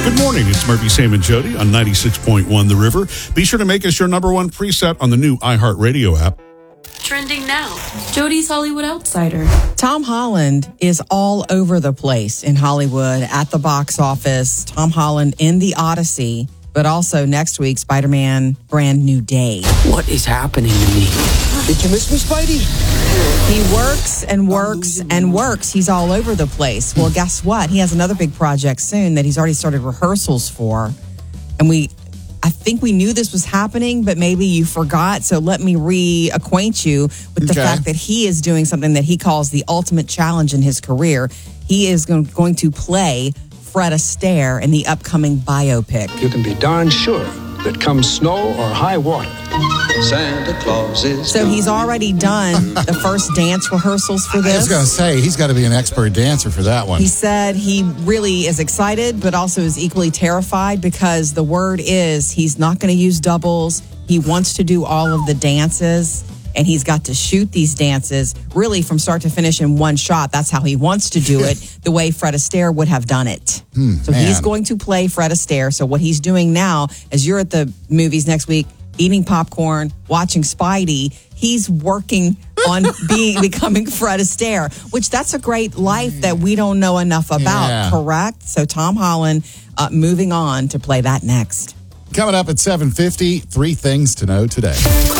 Good morning. It's Murphy, Sam, and Jody on 96.1 The River. Be sure to make us your number one preset on the new iHeartRadio app. Trending now. Jody's Hollywood Outsider. Tom Holland is all over the place in Hollywood at the box office. Tom Holland in The Odyssey, but also next week, Spider-Man Brand New Day. What is happening to me? Did you miss me, Spidey? He works and works and works. He's all over the place. Well, guess what? He has another big project soon that he's already started rehearsals for. And I think we knew this was happening, but maybe you forgot. So let me reacquaint you with the fact that he is doing something that he calls the ultimate challenge in his career. He is going to play Fred Astaire in the upcoming biopic. You can be darn sure that come snow or high water, Santa Claus is So he's already done the first dance rehearsals for this. I was going to say, he's got to be an expert dancer for that one. He said he really is excited, but also is equally terrified because the word is he's not going to use doubles. He wants to do all of the dances, and he's got to shoot these dances really from start to finish in one shot. That's how he wants to do it, the way Fred Astaire would have done it. So he's going to play Fred Astaire. So what he's doing now, as you're at the movies next week, eating popcorn, watching Spidey, he's working on becoming Fred Astaire, which that's a great life that we don't know enough about, correct? So Tom Holland moving on to play that next. Coming up at 7:50, 3 things to know today.